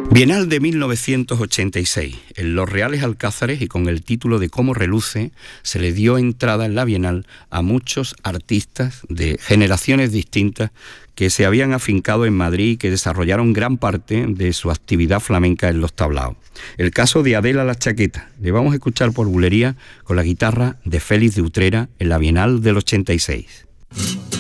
Bienal de 1986. En Los Reales Alcázares y con el título de Cómo reluce, se le dio entrada en la Bienal a muchos artistas de generaciones distintas que se habían afincado en Madrid y que desarrollaron gran parte de su actividad flamenca en los tablaos. El caso de Adela La Chaqueta. Le vamos a escuchar por bulería con la guitarra de Félix de Utrera en la Bienal del 86.